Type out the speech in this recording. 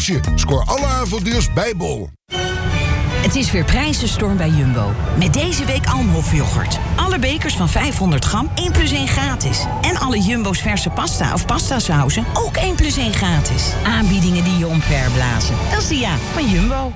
prijsje. Scoor alle avontures bij Bol. Het is weer prijzenstorm bij Jumbo. Met deze week Almhof yoghurt. Alle bekers van 500 gram, 1 plus 1 gratis. En alle Jumbo's verse pasta of pastasauzen, ook 1 plus 1 gratis. Aanbiedingen die je omverblazen. Dat is de van Jumbo.